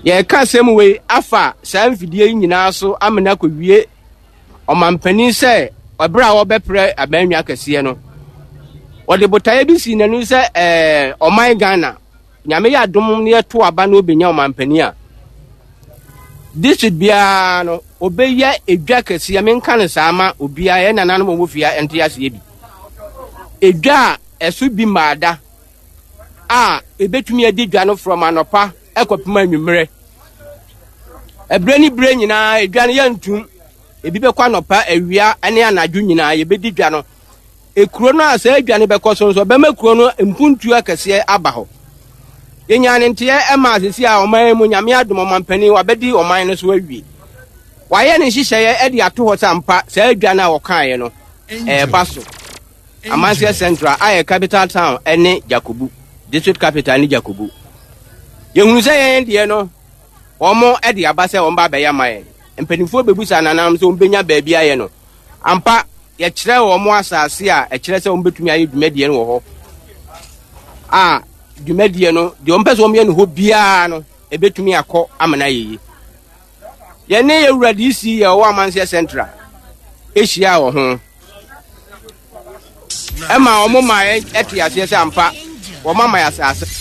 Ye ka sɛm we afa saa mfidie nyinaa so amena kɔwie ɔmampanin sɛ ɔbra a wɔbɛprɛ abanwa kɛseɛ no wɔde botae bi si nanu sɛ ɔman Ghana nyame yɛ adom ne yɛto aba no obenya ɔmampanin a district bia no obɛyɛ edwa kɛseɛ menka ne saa ma obia yɛ nananom wɔ fia ente aseɛ bi edwa ɛso bi maada a ebetumi adi dwa no from anopa ekopima nwumre ebre ni bre nyina edwa no yantum ebi bekwa anopa awia ane anadwo nyina ye bedi dwa no ekuro no asa edwa no bekoso so bema kuro no mpuntu akese aba ho yenya ne nte ema asesi a oman mu nyame adom mampani wabedi oman no so awie waye ne hyehyeye edi ato ho sampa sa edwa na wokae no baso Amansia Central aye capital town ene Jakobu district capital ni Jakobu yehunu se yen de no omo e de aba se omba be ya maye mpanimfo bebusa nanam so ombenya baabi aye no ampa ye kire omo asase a e kire se ombetumi aye dwumadie no ho dwumadie no de ompese omye no ho bia no e betumi akọ amana yeyi ye ne ewurade isi ye wo Amansia Central ehia wo ho Emma omoma eti ase ampa wo mama ya asase